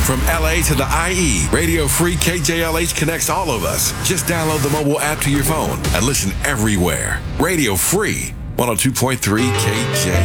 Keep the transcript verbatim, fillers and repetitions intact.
From L A to the I E, Radio Free K J L H connects all of us. Just download the mobile app to your phone and listen everywhere. Radio Free, one oh two point three K J.